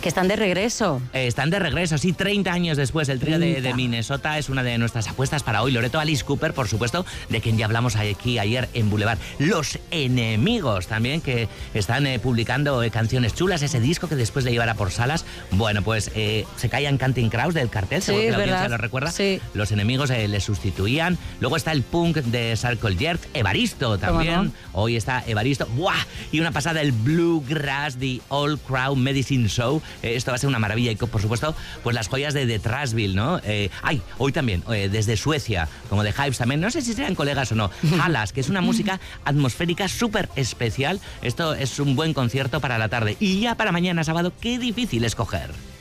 Que están de regreso. Están de regreso, sí, 30 años después. El trío de Minnesota es una de nuestras apuestas para hoy. Loreto, Alice Cooper, por supuesto, de quien ya hablamos aquí ayer en Boulevard. Los Enemigos también, que están publicando canciones chulas. Ese disco que después le llevará por salas. Bueno, pues se caían Counting Crows del cartel, Sí, seguro que la verdad. audiencia lo recuerda. Sí. Los Enemigos le sustituían. Luego está el punk de Circle Jerk. Evaristo también. No? Hoy está Evaristo. ¡Buah! Y una pasada, el Bluegrass, The All Crow Medicine Show. Esto va a ser una maravilla. Y por supuesto, pues las joyas de Trashville, ¿no? Hoy también, desde Suecia, como de Hives también. No sé si serán colegas o no. Halas, que es una música atmosférica súper especial. Esto es un buen concierto para la tarde. Y ya para mañana sábado, qué difícil escoger.